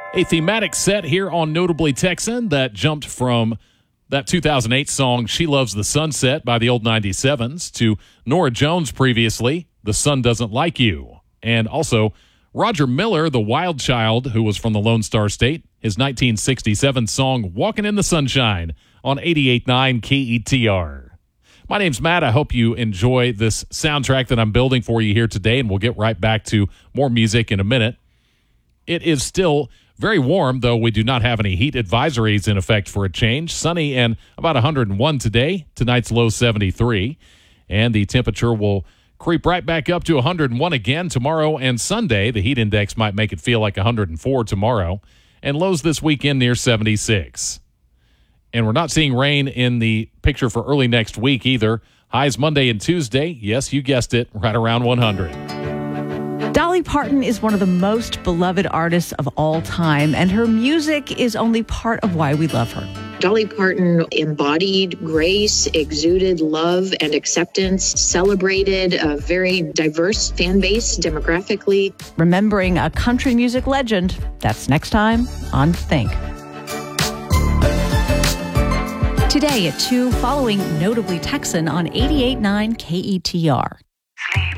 A thematic set here on Notably Texan that jumped from that 2008 song, She Loves the Sunset by the old 97s, to Norah Jones previously, The Sun Doesn't Like You. And also Roger Miller, the Wild Child, who was from the Lone Star State, his 1967 song, Walking in the Sunshine on 88.9 KETR. My name's Matt. I hope you enjoy this soundtrack that I'm building for you here today, and we'll get right back to more music in a minute. It is still very warm, though we do not have any heat advisories in effect for a change. Sunny and about 101 today. Tonight's low 73. And the temperature will creep right back up to 101 again tomorrow and Sunday. The heat index might make it feel like 104 tomorrow. And lows this weekend near 76. And we're not seeing rain in the picture for early next week either. Highs Monday and Tuesday. Yes, you guessed it, right around 100. Dolly Parton is one of the most beloved artists of all time, and her music is only part of why we love her. Dolly Parton embodied grace, exuded love and acceptance, celebrated a very diverse fan base demographically. Remembering a country music legend, that's next time on Think. Today at 2, following Notably Texan on 88.9 KETR. Sleep.